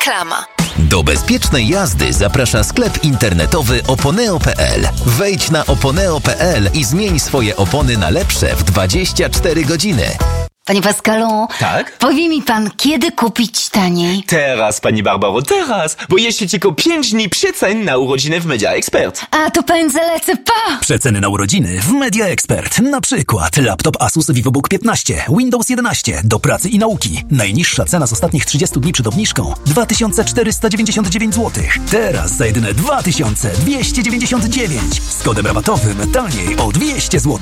Reklama. Do bezpiecznej jazdy zaprasza sklep internetowy oponeo.pl. Wejdź na oponeo.pl i zmień swoje opony na lepsze w 24 godziny. Panie Pascalu, tak? powie mi pan, kiedy kupić taniej? Teraz, pani Barbaro, teraz! Bo jeszcze tylko 5 dni przecen na urodziny w Media Expert. A to pędzę lecę, pa! Przeceny na urodziny w Media Expert. Na przykład laptop Asus VivoBook 15, Windows 11, do pracy i nauki. Najniższa cena z ostatnich 30 dni przed obniżką 2499 zł. Teraz za jedyne 2299. Z kodem rabatowym taniej o 200 zł.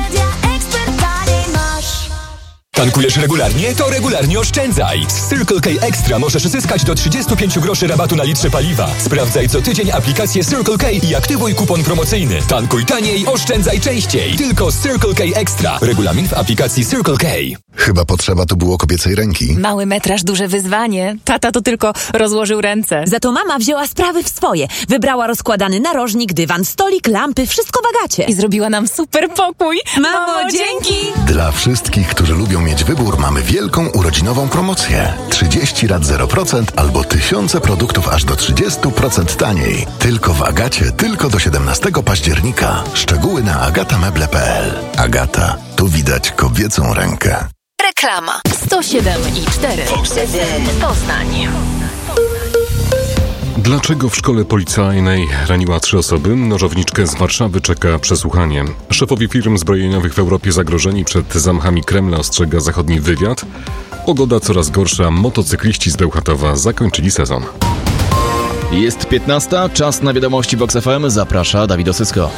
Tankujesz regularnie? To regularnie oszczędzaj! Z Circle K Extra możesz zyskać do 35 groszy rabatu na litrze paliwa. Sprawdzaj co tydzień aplikację Circle K i aktywuj kupon promocyjny. Tankuj taniej, oszczędzaj częściej. Tylko z Circle K Extra. Regulamin w aplikacji Circle K. Chyba potrzeba tu było kobiecej ręki. Mały metraż, duże wyzwanie. Tata to tylko rozłożył ręce. Za to mama wzięła sprawy w swoje. Wybrała rozkładany narożnik, dywan, stolik, lampy, wszystko w Agacie. I zrobiła nam super pokój. Mamo, dzięki! Dla wszystkich, którzy lubią mieć wybór, mamy wielką urodzinową promocję. 30 rat 0% albo tysiące produktów aż do 30% taniej. Tylko w Agacie, tylko do 17 października. Szczegóły na agatameble.pl. Agata, tu widać kobiecą rękę. Reklama. 107,4 Poznań. Dlaczego w szkole policyjnej raniła 3 osoby? Nożowniczkę z Warszawy czeka przesłuchanie. Szefowie firm zbrojeniowych w Europie zagrożeni przed zamachami Kremla ostrzega zachodni wywiad. Pogoda coraz gorsza. Motocykliści z Bełchatowa zakończyli sezon. Jest 15. Czas na wiadomości Box FM. Zaprasza Dawid Osycko.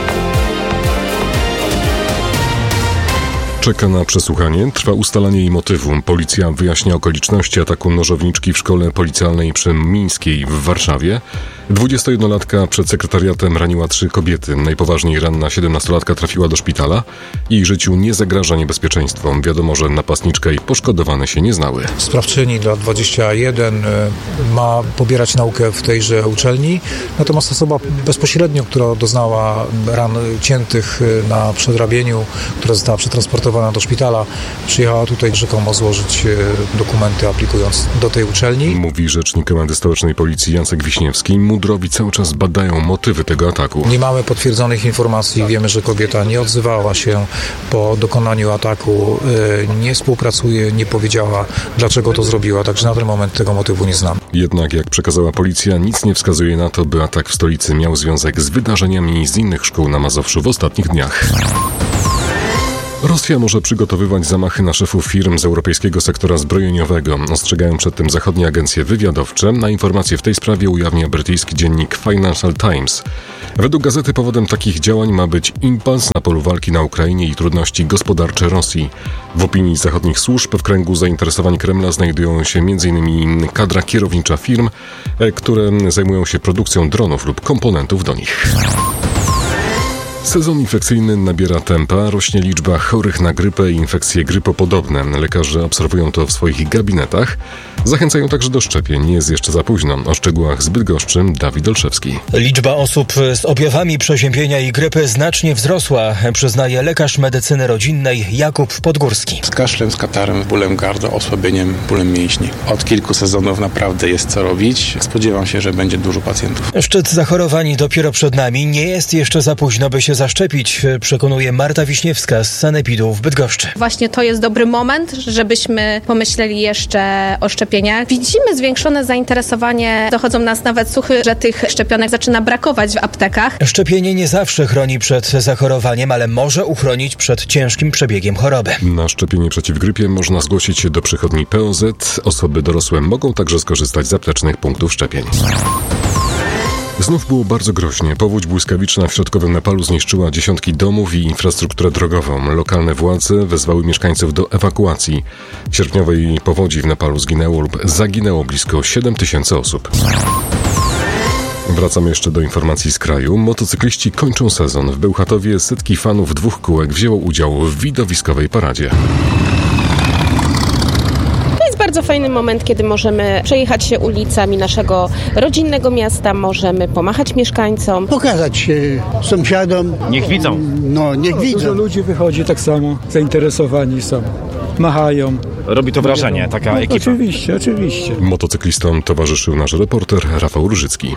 Czeka na przesłuchanie. Trwa ustalanie jej motywu. Policja wyjaśnia okoliczności ataku nożowniczki w szkole policyjnej przy Mińskiej w Warszawie. 21-latka przed sekretariatem raniła 3 kobiety. Najpoważniej ranna 17-latka trafiła do szpitala. Jej życiu nie zagraża niebezpieczeństwo. Wiadomo, że napastniczka i poszkodowane się nie znały. Sprawczyni lat 21 ma pobierać naukę w tejże uczelni, natomiast osoba bezpośrednio, która doznała ran ciętych na przedramieniu, która została przetransportowana do szpitala, przyjechała tutaj rzekomo złożyć dokumenty, aplikując do tej uczelni. Mówi rzecznik Komendy Stołecznej Policji Jacek Wiśniewski. Mundrowi cały czas badają motywy tego ataku. Nie mamy potwierdzonych informacji. Wiemy, że kobieta nie odzywała się po dokonaniu ataku, nie współpracuje, nie powiedziała, dlaczego to zrobiła, także na ten moment tego motywu nie znam. Jednak, jak przekazała policja, nic nie wskazuje na to, by atak w stolicy miał związek z wydarzeniami z innych szkół na Mazowszu w ostatnich dniach. Rosja może przygotowywać zamachy na szefów firm z europejskiego sektora zbrojeniowego. Ostrzegają przed tym zachodnie agencje wywiadowcze. Na informacje w tej sprawie ujawnia brytyjski dziennik Financial Times. Według gazety powodem takich działań ma być impas na polu walki na Ukrainie i trudności gospodarcze Rosji. W opinii zachodnich służb w kręgu zainteresowań Kremla znajdują się m.in. kadra kierownicza firm, które zajmują się produkcją dronów lub komponentów do nich. Sezon infekcyjny nabiera tempa, rośnie liczba chorych na grypę i infekcje grypopodobne. Lekarze obserwują to w swoich gabinetach. Zachęcają także do szczepień. Nie jest jeszcze za późno. O szczegółach z Bydgoszczy Dawid Olszewski. Liczba osób z objawami przeziębienia i grypy znacznie wzrosła, przyznaje lekarz medycyny rodzinnej Jakub Podgórski. Z kaszlem, z katarem, bólem gardła, osłabieniem, bólem mięśni. Od kilku sezonów naprawdę jest co robić. Spodziewam się, że będzie dużo pacjentów. Szczyt zachorowań dopiero przed nami. Nie jest jeszcze za późno, by się zaszczepić, przekonuje Marta Wiśniewska z Sanepidu w Bydgoszczy. Właśnie to jest dobry moment, żebyśmy pomyśleli jeszcze o szczepieniach. Widzimy zwiększone zainteresowanie. Dochodzą nas nawet słuchy, że tych szczepionek zaczyna brakować w aptekach. Szczepienie nie zawsze chroni przed zachorowaniem, ale może uchronić przed ciężkim przebiegiem choroby. Na szczepienie przeciw grypie można zgłosić się do przychodni POZ. Osoby dorosłe mogą także skorzystać z aptecznych punktów szczepień. Znów było bardzo groźnie. Powódź błyskawiczna w środkowym Nepalu zniszczyła dziesiątki domów i infrastrukturę drogową. Lokalne władze wezwały mieszkańców do ewakuacji. W sierpniowej powodzi w Nepalu zginęło lub zaginęło blisko 7 000 osób. Wracamy jeszcze do informacji z kraju. Motocykliści kończą sezon. W Bełchatowie setki fanów 2 kółek wzięło udział w widowiskowej paradzie. Bardzo fajny moment, kiedy możemy przejechać się ulicami naszego rodzinnego miasta, możemy pomachać mieszkańcom. Pokazać się sąsiadom. Niech widzą. No, niech widzą. Dużo ludzi wychodzi tak samo, zainteresowani są. machają. Robi to wrażenie, taka ekipa. Oczywiście. Motocyklistom towarzyszył nasz reporter Rafał Różycki.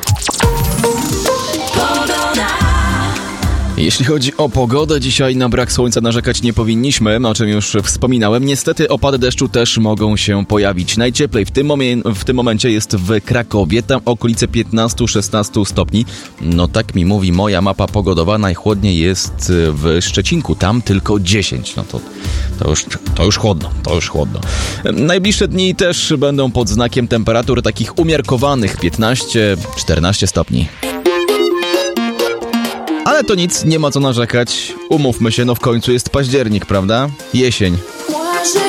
Jeśli chodzi o pogodę, dzisiaj na brak słońca narzekać nie powinniśmy, o czym już wspominałem. Niestety opady deszczu też mogą się pojawić. Najcieplej w tym momencie jest w Krakowie, tam okolice 15-16 stopni. No tak mi mówi moja mapa pogodowa, najchłodniej jest w Szczecinku, tam tylko 10. No to już chłodno. Najbliższe dni też będą pod znakiem temperatur takich umiarkowanych, 15-14 stopni. Ale to nic, nie ma co narzekać. Umówmy się, w końcu jest październik, prawda? Jesień.